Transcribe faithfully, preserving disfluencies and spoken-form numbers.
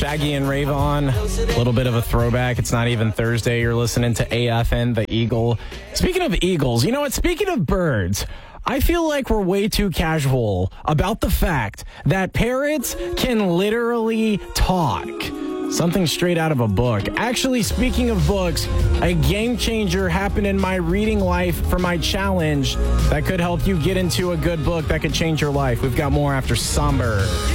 Shaggy and Rayvon, a little bit of a throwback. It's not even Thursday. You're listening to A F N, the Eagle. Speaking of eagles, you know what? Speaking of birds, I feel like we're way too casual about the fact that parrots can literally talk. Something straight out of a book. Actually, speaking of books, a game changer happened in my reading life for my challenge that could help you get into a good book that could change your life. We've got more after Somber.